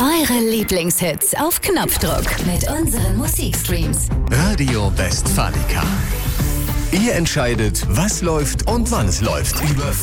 Eure Lieblingshits auf Knopfdruck mit unseren Musikstreams. Radio Westfalica. Ihr entscheidet, was läuft und wann es läuft. Über